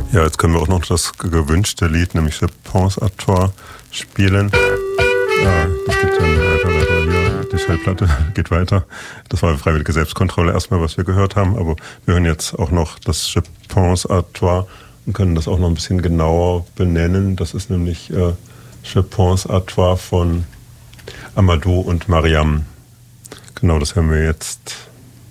Ja, jetzt können wir auch noch das gewünschte Lied, nämlich Le Pont à Toi, spielen. Ja, das geht dann weiter hier. Die Schallplatte geht weiter. Das war freiwillige Selbstkontrolle erstmal, was wir gehört haben. Aber wir hören jetzt auch noch das Je pense à toi und können das auch noch ein bisschen genauer benennen. Das ist nämlich Je pense à toi von Amadou und Mariam. Genau, das hören wir jetzt.